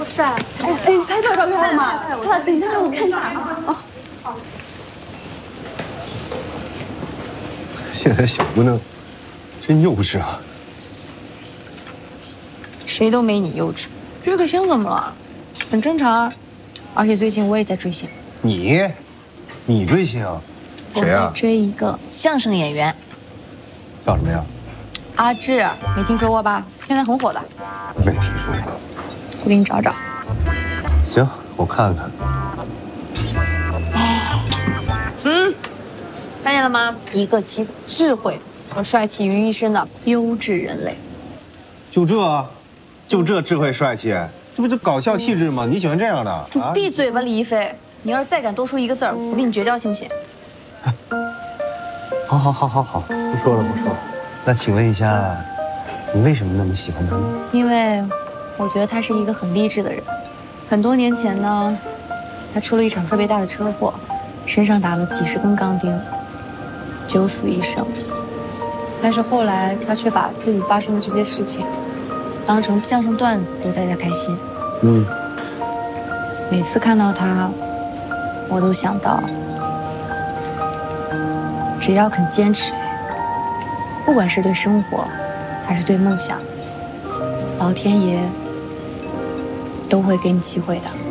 不是啊？哎，拍个照片好吗？快，等一下让我看一下啊。哦。 现在小姑娘真幼稚啊！ 谁都没你幼稚。追个星怎么了？很正常啊。而且最近我也在追星。 你追星？谁啊？ 我在追一个相声演员， 叫什么呀？ 阿志，没听说过吧？现在很火的。 没听说过。 我给你找找。 行，我看看。 看见了吗？一个集智慧和帅气于一身的优质人类。 就这智慧帅气，这不就搞笑气质吗？你喜欢这样的啊？ 你闭嘴吧，李一飞！你要是再敢多说一个字儿，我跟你绝交，信不信？ 好，不说了。那请问一下，你为什么那么喜欢他呢？ 因为我觉得他是一个很励志的人。很多年前呢，他出了一场特别大的车祸，身上打了几十根钢钉，九死一生。但是后来他却把自己发生的这些事情当成相声段子逗大家开心。每次看到他，我都想到，只要肯坚持，不管是对生活还是对梦想，老天爷都会给你机会的。